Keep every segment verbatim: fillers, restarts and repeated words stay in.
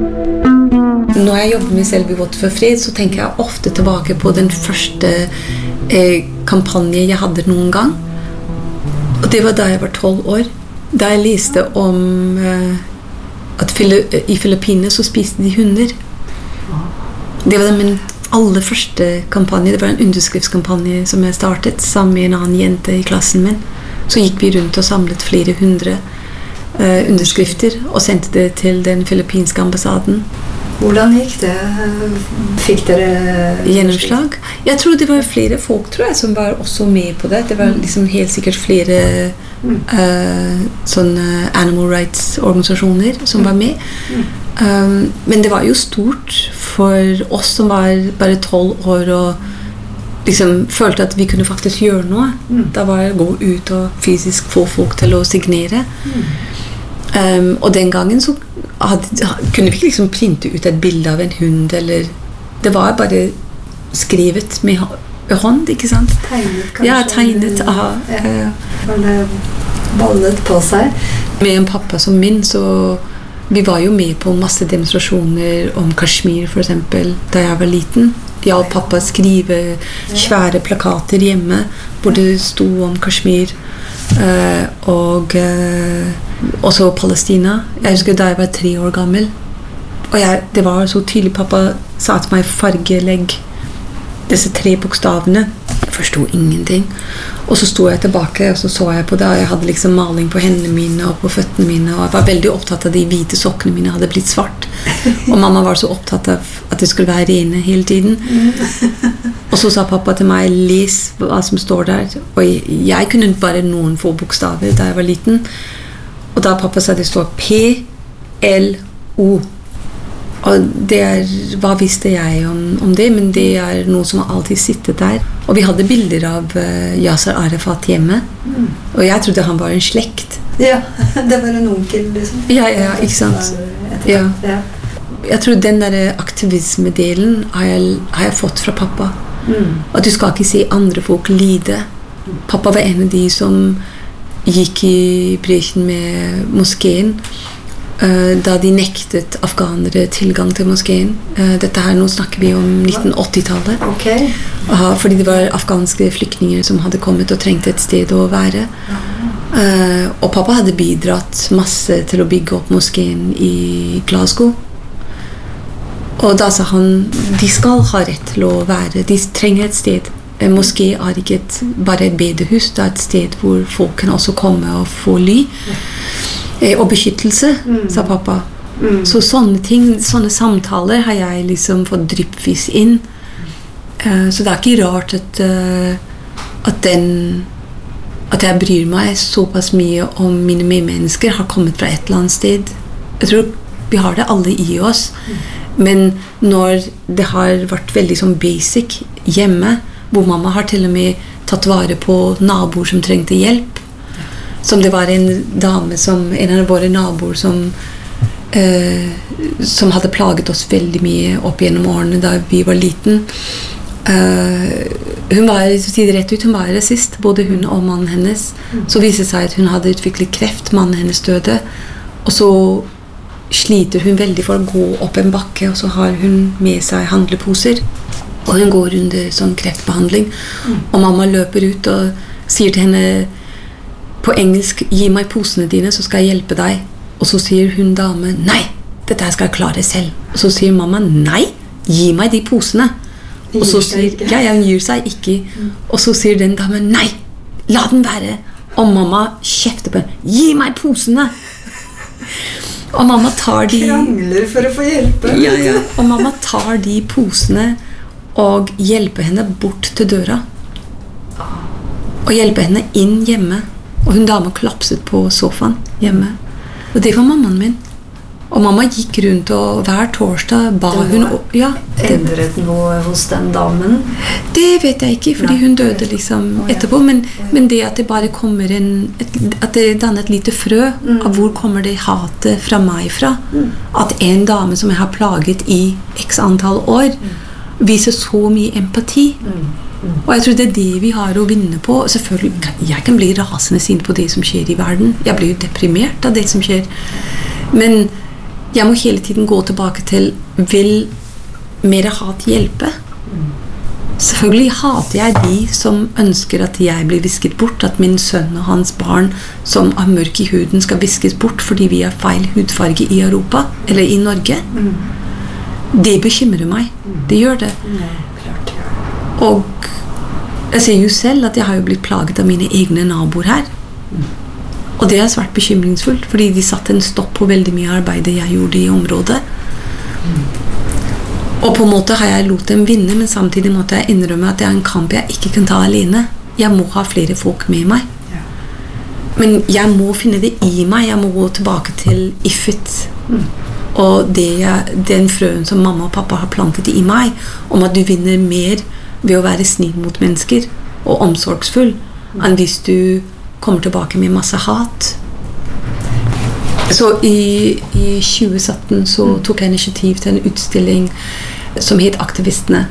Når jeg jobber med Selby Vote for fred, så tenker jeg ofte tilbake på den første eh, kampanje jeg hadde noen gang. Og det var da jeg var tolv år. Da jeg leste om eh, at Fili- i Filippinene så spiste de hunder. Det var min aller første kampanje. Det var en underskriftskampanje som jeg startet sammen med en annen jente i klassen min. Så gikk vi rundt og samlet flere hundre eh, underskrifter og sendte det til den filippinske ambassaden. Hvordan gikk det? Fikk dere gjennomslag? Jeg tror det var flere folk tror jeg, som var også med på det. Det var liksom helt sikkert flere mm. uh, sånne animal rights-organisasjoner som var med. Mm. Um, men det var jo stort for oss som var bare tolv år og liksom følte at vi kunne faktisk gjøre noe. Mm. Da var det å gå ut og fysisk få folk til å signere. Mm. Um, og den gangen så hadde, kunne vi ikke liksom printe ut et bilde av en hund eller det var bare skrevet med hånd, ikke sant? Tegnet kanskje? Ja, tegnet aha, ja. Var det ballet på seg? Med en pappa som min så vi var jo med på masse demonstrasjoner om Kashmir for eksempel da jeg var liten. Jeg og pappa skrive svære plakater hjemme hvor det sto om Kashmir uh, og uh, også Palestina. Jeg husker da jeg var tre år gammel og jeg, det var så tydelig pappa sa til meg fargelegg disse tre bokstavene. Jeg forstod ingenting og så stod jeg tilbake og så så jeg på det og jeg hadde liksom maling på hendene mine og på føttene mine og jeg var veldig opptatt av de hvite sokkene mine hadde blitt svart og mamma var så opptatt av at det skulle være rene hele tiden og så sa pappa til meg les hva som står der og jeg, jeg kunne bare noen få bokstaver da jeg var liten og da pappa sa det står P L O og det er, hva visste jeg om, om det, men det er noe som har alltid sittet der. Og vi hadde bilder av uh, Yasser Arafat hjemme, mm. og jeg trodde han var en slekt. Ja, det var en onkel liksom. Ja, ja, ikke sant? Ja. Ja. Jeg tror den der aktivisme-delen har jeg, har jeg fått fra pappa. Mm. At du skal ikke se andre folk lide. Pappa var en av de som gikk i bresjen med moskeen, Uh, da de nektet afghanere tilgang til moskeen. Uh, dette her, nå snakker vi om nitten åtti-tallet. Okay. Uh, fordi det var afghanske flyktninger som hadde kommet og trengte et sted å være. Uh, og pappa hadde bidratt masse til å bygge opp moskeen i Glasgow. Og da sa han, de skal ha rett til å være, de trenger et sted. En moské er ikke et, bare et bedehus, det er et sted hvor folk kan også komme og få ly. Og beskyttelse, mm. sa pappa. Mm. Så sånne ting, sånne samtaler har jeg liksom fått dryppvis inn. Uh, så det er ikke rart at, uh, at, den, at jeg bryr meg såpass mye om mine medmennesker har kommet fra et eller annet sted. Jeg tror vi har det alle i oss. Mm. Men når det har vært veldig sånn basic hjemme, hvor mamma har til og med tatt vare på naboer som trengte hjelp, som det var en dame som, en av våre naboer som, eh, som hadde plaget oss veldig mye opp gjennom årene da vi var liten. Eh, hun var, så å si det rett ut, hun var rasist, både hun og mannen hennes. Så viste det seg at hun hadde utviklet kreft, mannen hennes døde, og så sliter hun veldig for å gå opp en bakke, og så har hun med seg handleposer, og hun går under sånn kreftbehandling, og mamma løper ut og sier til henne på engelsk, gi meg posene dine, så skal jeg hjelpe deg. Og så sier hun dame, nei, dette skal jeg klare selv. Og så sier mamma, nei, gi meg de posene. Og så sier, ja, hun gir seg ikke. Og så sier den dame, nei, la den være. Og mamma kjefter på henne, gi meg posene. Og mamma tar de... Krangler for å få hjelpe. Ja, ja. Og mamma tar de posene og hjelper henne bort til døra. Og hjelper henne inn hjemme. Og hun dame klapset på sofaen hjemme. Og det var mammaen min. Og mamma gikk rundt og hver torsdag ba hun... Ja, endret noe hos den damen? Det vet jeg ikke, fordi hun døde liksom etterpå. Men, men det at det bare kommer en... Et, at det danner et lite frø mm. av hvor kommer det hatet fra meg fra. Mm. At en dame som jeg har plaget i x antall år mm. viser så mye empati. Mm. Mm. Og jeg tror det er det vi har å vinne på. Selvfølgelig, jeg kan bli rasende sint på det som skjer i verden. Jeg blir jo deprimert av det som skjer. Men jeg må hele tiden gå tilbake til, vil mer hat hjelpe? Selvfølgelig hater jeg de som ønsker at jeg blir visket bort, at min sønn og hans barn som er mørk i huden skal viskes bort fordi vi har feil hudfarge i Europa, eller i Norge. Mm. Det bekymrer meg. Det gjør det. Nei, klart, ja. Og jeg ser jo selv at jeg har jo blitt plaget av mine egne naboer her. Mm. Og det er svært bekymringsfullt, fordi de satte en stopp på veldig mye arbeid jeg gjorde i området. Mm. Og på en måte har jeg lot dem vinne, men samtidig måtte jeg innrømme at det er en kamp jeg ikke kan ta alene. Jeg må ha flere folk med meg. Ja. Men jeg må finne det i meg. Jeg må gå tilbake til Ifit. Mm. Og det jeg, den frøen som mamma og pappa har plantet i meg, om at du vinner mer ved å være snill mot mennesker og omsorgsfull, mm. enn hvis du kommer tilbake med masse hat. Så i, i tjue sytten så mm. tok jeg initiativ til en utstilling som het Aktivistene.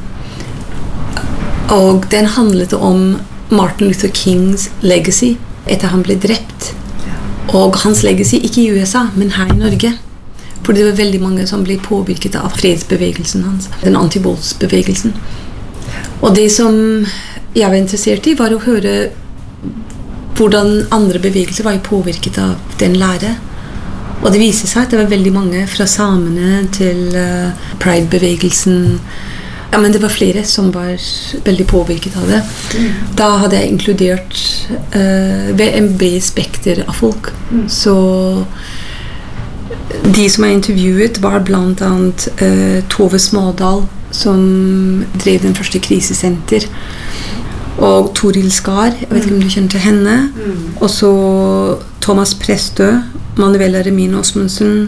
Og den handlet om Martin Luther Kings legacy etter han ble drept. Og hans legacy ikke i U S A, men her i Norge. For det var veldig mange som ble påvirket av fredsbevegelsen hans, den antivoldsbevegelsen. Og det som jeg var interessert i var å høre hvordan andre bevegelser var påvirket av den lære. Og det viser seg at det var veldig mange fra samene til uh, Pride-bevegelsen. Ja, men det var flere som var veldig påvirket av det. Mm. Da hadde jeg inkludert uh, en bred spekter av folk. Mm. Så de som jeg intervjuet var blant annet uh, Tove Smådal, som drev den første krisesenter. Og Toril Skar, jeg vet ikke om du kjenner til henne. Mm. Og så Thomas Prestø, Manuela Remin Osmundsen,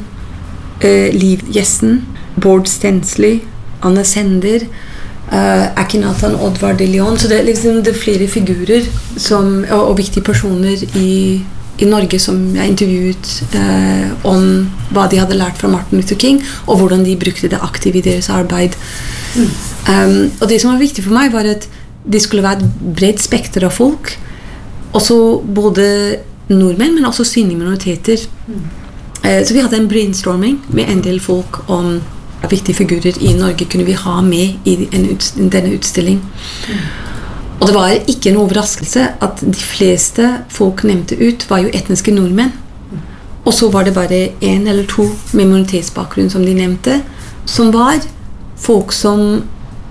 eh, Liv Jessen, Bård Stensley, Anna Sender, eh, Akinatan Oddvar de Leon. Så det er liksom det er flere figurer som, og, og viktige personer i, i Norge som jeg intervjuet eh, om hva de hadde lært fra Martin Luther King, og hvordan de brukte det aktivt i deres arbeid. Mm. Um, og det som var viktig for meg var at det skulle være et bredt spekter av folk, også både nordmenn, men også synlige minoriteter. Mm. Eh, så vi hadde en brainstorming med en del folk om viktige figurer i Norge kunne vi ha med i en ut, denne utstilling. Mm. Og det var ikke en overraskelse at de fleste folk nevnte ut var jo etniske nordmenn. Mm. Og så var det bare en eller to med minoritetsbakgrunn som de nevnte, som var folk som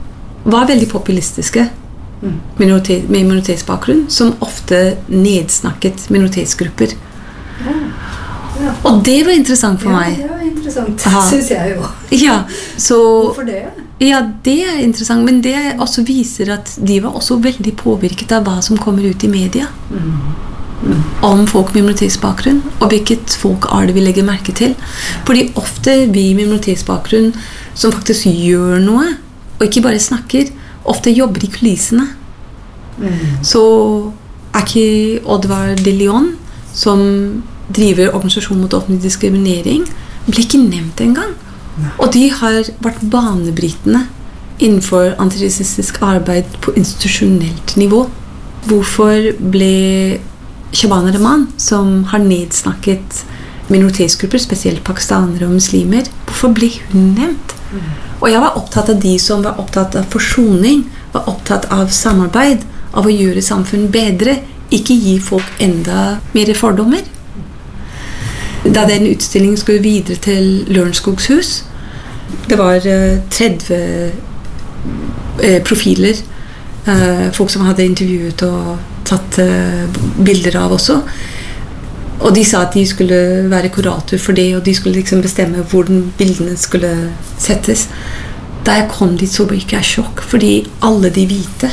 var veldig populistiske. Mm. Minoritet, med minoritetsbakgrunn, som ofte nedsnakket minoritetsgrupper. Ja. Ja. Og det var interessant for ja, meg. Ja, det var interessant, synes jeg jo. Ja, så, hvorfor det? Ja, det er interessant, men det også viser at de var også veldig påvirket av hva som kommer ut i media. Mm. Mm. Om folk med minoritetsbakgrunn, og hvilket folk er det vi legger merke til. Fordi ofte vi med minoritetsbakgrunn som faktisk gjør noe, og ikke bare snakker, ofte jobber i kulissene. Mm. Så er ikke Oddvar de Leon, som driver organisasjon mot offentlig diskriminering, ble ikke nevnt engang. Nei. Og de har vært banebrytende innenfor antirasistisk arbeid på institusjonelt nivå. Hvorfor ble Shabana Rahman, som har nedsnakket minoritetsgrupper, spesielt pakistanere og muslimer, hvorfor ble hun nevnt? Mm. Og jeg var opptatt av de som var opptatt av forsoning, var opptatt av samarbeid, av å gjøre samfunn bedre, ikke gi folk enda mer fordommer. Da den utstillingen skulle videre til Lørenskogs hus, det var uh, tretti uh, profiler, uh, folk som hadde intervjuet og tatt uh, bilder av også. Og de sa at de skulle være kurator for det, og de skulle liksom bestemme hvordan bildene skulle settes. Da jeg kom dit, så gikk jeg sjokk, fordi alle de hvite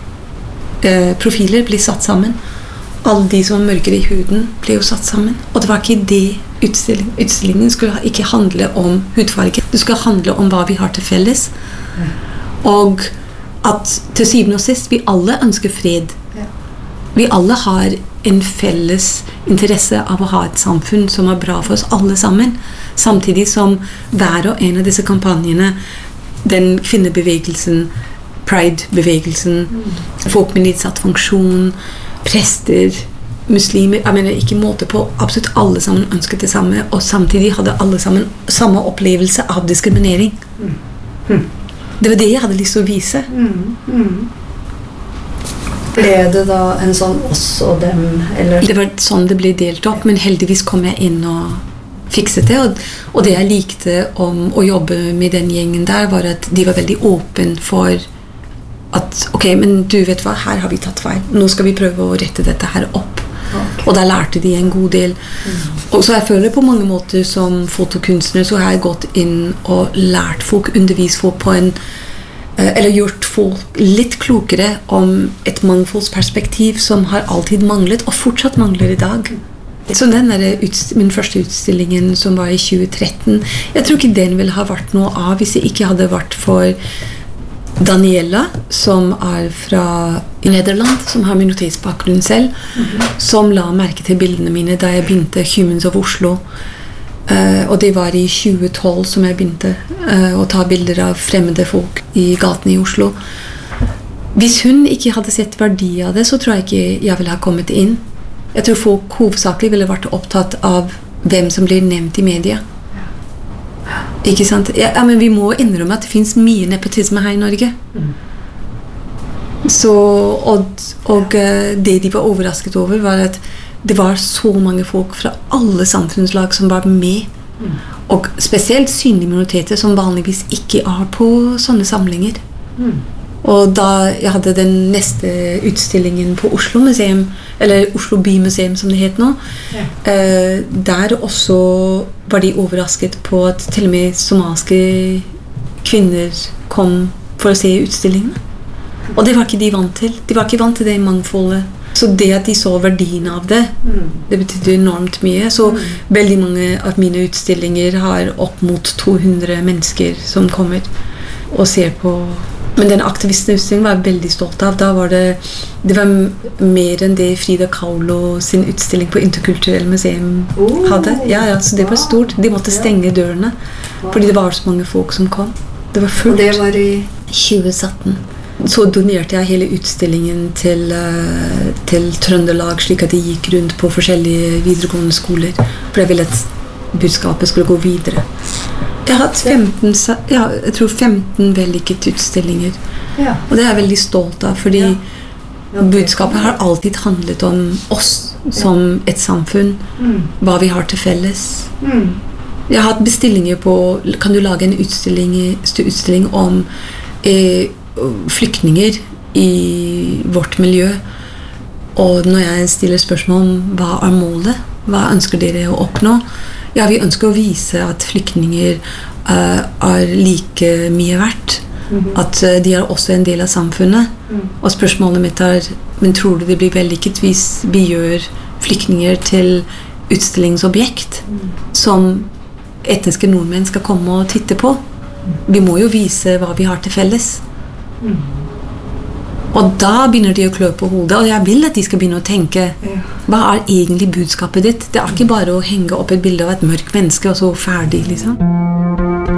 eh, profiler ble satt sammen. Alle de som var mørkere i huden ble jo satt sammen. Og det var ikke det utstillingen. Utstillingen skulle ikke handle om hudfarge. Det skulle handle om hva vi har til felles. Og at til syvende og sist, vi alle ønsker fred. Vi alle har en felles interesse av å ha et samfunn som er bra for oss alle sammen, samtidig som hver og en av disse kampanjene, den kvinnebevegelsen, Pride-bevegelsen, mm. folk med nedsatt funksjon, prester, muslimer, jeg mener ikke måte på, absolutt alle sammen ønsket det samme, og samtidig hadde alle sammen samme opplevelse av diskriminering. Mm. Mm. Det var det jeg hadde lyst til å vise. Mm. Mm. Ble det da en sånn oss og dem, eller? Det var sånn det ble delt opp, men heldigvis kom jeg inn og fikset det, og, og det jeg likte om å jobbe med den gjengen der, var at de var veldig åpen for at, ok, men du vet hva, her har vi tatt feil. Nå skal vi prøve å rette dette her opp. Okay. Og da lærte de en god del. Mm. Og så jeg føler på mange måter som fotokunstner, så har jeg gått inn og lært folk, undervist folk på en, eller gjort folk litt klokere om et mangfoldsperspektiv som har alltid manglet, og fortsatt mangler i dag. Så den der utst- min første utstillingen som var i tjue tretten, jeg tror ikke den ville ha vært noe av hvis jeg ikke hadde vært for Daniela, som er fra Nederland, som har minoritetsbakgrunn selv, mm-hmm. som la merke til bildene mine da jeg begynte Humans of Oslo. Uh, og det var i tjue tolv som jeg begynte uh, å ta bilder av fremmede folk i gatene i Oslo. Hvis hun ikke hadde sett verdi av det, så tror jeg ikke jeg ville ha kommet inn. Jeg tror folk hovedsakelig ville vært opptatt av hvem som blir nevnt i media. Ikke sant? Ja, men vi må innrømme at det finnes mye nepotisme her i Norge. Mm. Så, og, og det de var overrasket over, var at det var så mange folk fra alle samfunnslag som var med. Mm. Og spesielt synlige minoriteter som vanligvis ikke er på sånne samlinger. Mm. Og da jeg hadde den neste utstillingen på Oslo museum, eller Oslo Bymuseum som det het nå, ja. eh, der også var de overrasket på at til og med somalske kvinner kom for å se utstillingene. Og det var ikke de vant til. De var ikke vant til det mangfoldet. Så det at de så verdien av det, mm. det betydde enormt mye. Så mm. veldig mange av mine utstillinger har opp mot to hundre mennesker som kommer og ser på. Men den aktivistutstillingen var jeg veldig stolt av. Da var det, det var mer enn det Frida Kahlo sin utstilling på Interkulturell museum hadde. Ja, ja, så det var stort. De måtte stenge dørene, fordi det var så mange folk som kom. Det var fullt. Og det var i tjue sytten. Så donerte jeg hele utstillingen til, uh, til Trøndelag, slik at de gikk rundt på forskjellige videregående skoler. For jeg ville at budskapet skulle gå videre. Jeg har hatt femten, ja, jeg tror femten vellykket utstillinger. Ja. Og det er jeg veldig stolt av, fordi ja. Okay. Budskapet har alltid handlet om oss som ja. Et samfunn, mm. hva vi har til felles. Mm. Jeg har hatt bestillinger på, kan du lage en utstilling, utstilling om eh, flyktninger i vårt miljø? Og når jeg stiller spørsmål om hva er målet, hva ønsker dere å oppnå? Ja, vi ønsker å vise at flyktninger uh, er like mye verdt. Mm-hmm. At uh, de er også en del av samfunnet. Mm. Og spørsmålet mitt er, men tror du det blir vellykket hvis vi gjør flyktninger til utstillingsobjekt mm. som etniske nordmenn skal komme og titte på? Mm. Vi må jo vise hva vi har til felles. Mm. Og da begynner de å klø på hodet, og jeg vil at de skal begynne å tenke, hva er egentlig budskapet ditt? Det er ikke bare å henge opp et bilde av et mørkt menneske, og så ferdig, liksom.